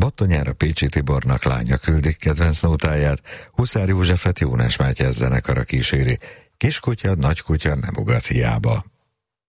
Battonyára Pécsi Tibornak lánya küldik kedvenc nótáját, Huszár Józsefet Jónás Mátyás zenekara kíséri. Kiskutya, nagykutya nem ugat hiába.